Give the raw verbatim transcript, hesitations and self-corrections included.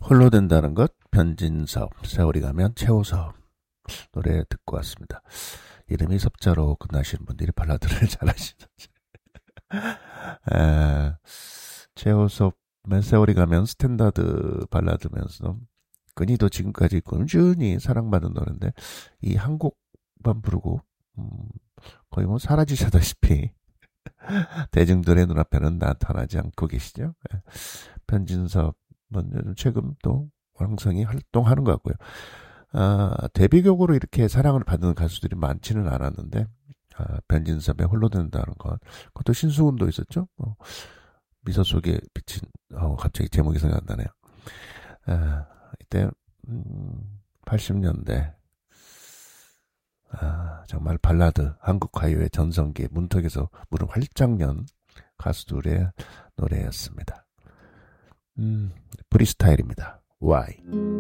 홀로 된다는 것, 변진섭, 세월이 가면 최호섭 노래 듣고 왔습니다. 이름이 섭자로 끝나시는 분들이 발라드를 잘하시는지. 최호섭의 세월이 가면 스탠다드 발라드면서 그니도 지금까지 꾸준히 사랑받은 노래인데 이 한 곡만 부르고 음, 거의 뭐 사라지시다시피 대중들의 눈앞에는 나타나지 않고 계시죠. 변진섭은 최근 또 왕성히 활동하는 것 같고요. 아, 데뷔곡으로 이렇게 사랑을 받는 가수들이 많지는 않았는데 아, 변진섭의 홀로 된다는 건 그것도 신수훈도 있었죠. 어, 미소 속에 비친 어, 갑자기 제목이 생각 안 나네요. 아, 이때 음, 팔십 년대 아, 정말 발라드 한국 가요의 전성기 문턱에서 문을 활짝 연 가수들의 노래였습니다. 음, 프리스타일입니다. Why?